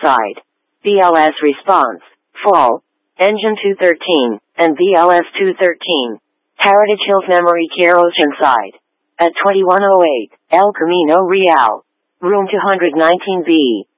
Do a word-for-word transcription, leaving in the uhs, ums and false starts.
outside. B L S response, full. Engine two thirteen, and B L S two thirteen. Heritage Hills Memory Care Oceanside. At twenty-one oh eight, El Camino Real. Room two nineteen B.